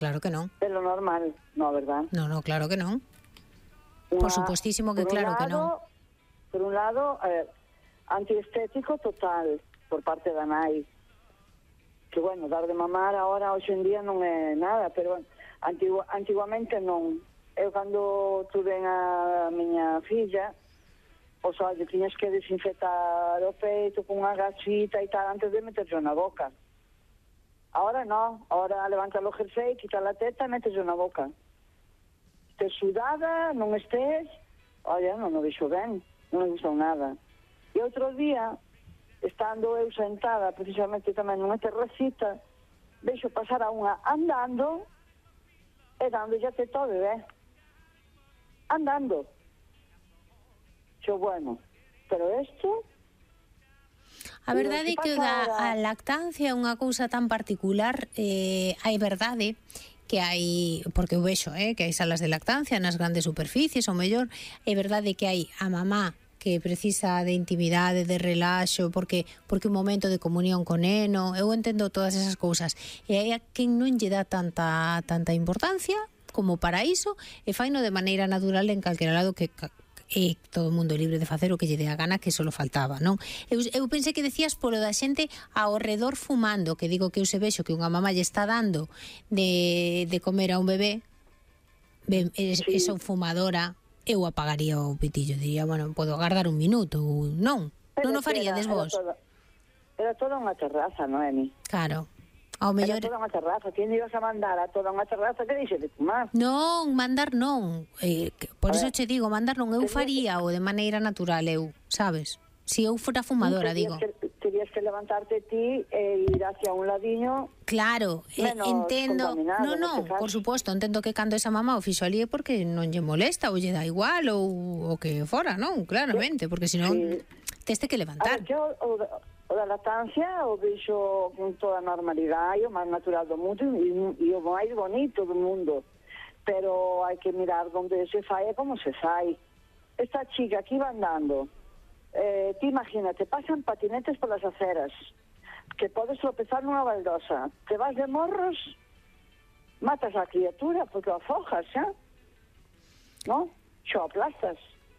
Claro que non. Pelo normal, non, verdad? No, claro que non. Por supuestísimo que claro que non. Por un lado, antiestético total por parte da nai. Que, bueno, dar de mamar ahora, hoxe en día, non é nada, pero antiguamente non. Eu, cando tuve a miña filla, o sea, tiñas que desinfectar o peito con unha gasita e tal antes de meterlo na boca. Ahora non, ahora levanta o jersey, quita a teta e meterlo na boca. Estés sudada, non estés, oye, non o vexo ben, non me gustou nada. E outro día, estando eu sentada precisamente tamén nunha terracita, vexo pasar a unha andando e dándolle a teta ao bebé. Andando. Xo, bueno, pero isto... A verdade é que a lactancia é unha cousa tan particular, hai verdade que hai, porque eu vexo, que hai salas de lactancia nas grandes superficies, ou mellor, é verdade que hai a mamá que precisa de intimidade, de relaxo, porque un momento de comunión con neno, eu entendo todas esas cousas, e hai a quen non lle dá tanta importancia como para iso, e faino de maneira natural en calquera lado que todo o mundo é libre de facer o que lle dé a gana, que só faltaba, non? Eu pensei que decías polo da xente ao redor fumando, que digo que eu se vexo que unha mamá lle está dando de comer a un bebé, esa fumadora, eu apagaría o pitillo, diría, bueno, podo agardar un minuto, non o faríades vos? Era toda unha terraza, Noemi. Claro. Ao mellor... Era toda unha terraza, ti ibas a mandar a toda unha terraza que dixe de fumar. Non, mandar non. Por eso che digo, mandar non, eu faría o de maneira natural, eu, sabes? Si eu fora fumadora, digo. Terías que levantarte ti e ir hacia un ladiño. Claro, entendo. Non, por suposto, entendo que cando esa mamá o fixo ali é porque non lle molesta ou lle dá igual ou o que fora, non? Claramente, porque senón teste que levantar. O da lactancia o vexo con toda a normalidade, o máis natural do mundo e o máis bonito do mundo. Pero hai que mirar onde se fai e como se fai. Esta chica que iba andando, ti imagínate, pasan patinetes polas aceras, que podes tropezar nunha baldosa, te vas de morros, matas a criatura porque o afojas, xa? Non? Xo aplastas.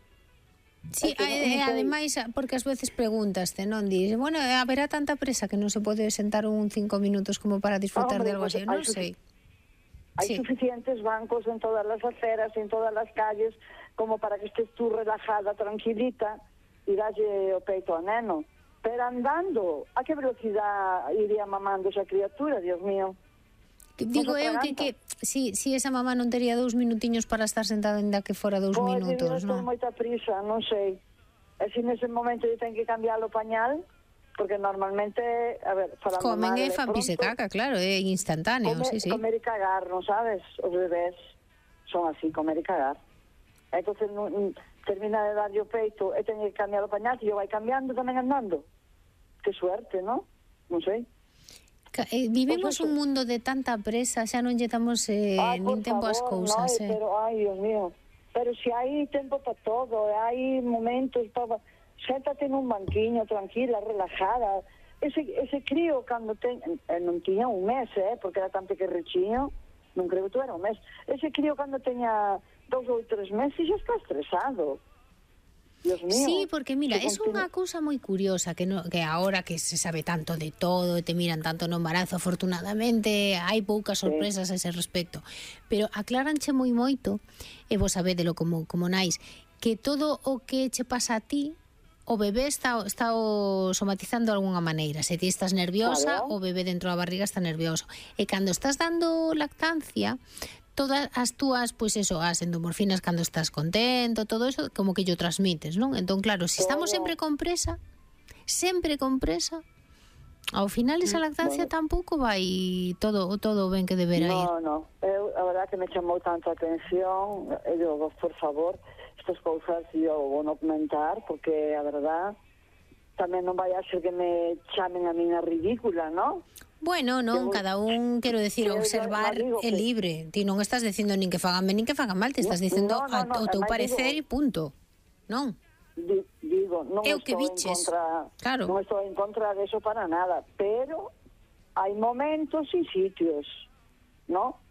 Sí, ademais, porque ás veces preguntaste, non? Dís, bueno, haberá tanta presa que non se pode sentar 5 minutos como para disfrutar de algo así, non sei. Hai suficientes bancos en todas as aceras, en todas as calles, como para que estés tú relajada, tranquilita, e dalle o peito ao neno. Pero andando, a que velocidade iría mamando esa criatura, Dios mío? Digo eu que si esa mamá non tería 2 minutiños para estar sentada ainda que fora 2 minutos, non? Moita prisa, non sei. E se nese momento eu ten que cambiar o pañal, porque normalmente, a ver, falando comen e fan pis e caca, claro, é instantáneo, sí. Comer e cagar, non sabes? Os bebés son así, comer e cagar. Entonces termina de darlle o peito e ten que cambiar o pañal, que yo vai cambiando tamén andando. Que suerte, non? Non sei. Vivimos un mundo de tanta presa, xa non lle damos nin tempo ás cousas. Pero, Dios mío, pero se hai tempo para todo, hai momentos para... Séntate nun banquiño, tranquila, relajada. Ese crío, cando non tiña un mes, porque era tan pequerrechiño, non creo que tu era un mes. Ese crío, cando teña 2 ou 3 meses, xa está estresado. Dios mío. Sí, porque mira, é unha cousa moi curiosa que agora que se sabe tanto de todo e te miran tanto no embarazo, afortunadamente hai poucas sorpresas a ese respecto, pero acláranche moi moito, e vos sabédelo como nais, que todo o que che pasa a ti, o bebé está o somatizando de alguna maneira. Se ti estás nerviosa, o bebé dentro da barriga está nervioso. E cando estás dando lactancia, todas as túas, pois eso, as endomorfinas cando estás contento, todo eso, como que yo transmites, non? Entón, claro, se estamos sempre con presa, ao final esa lactancia tampouco vai todo ben que deberá ir. Non, a verdad que me chamou tanto a atención, e digo, por favor, estas cousas eu vou non comentar, porque a verdad tamén non vai a ser que me chamen a min a ridícula, non? Bueno, non, cada un, quero decir, observar é libre. Ti non estás dicindo nin que fagan ben nin que fagan mal, te estás dicendo o teu parecer e punto. Non? Digo, non estou en contra de eso para nada, pero hai momentos e sitios, ¿no?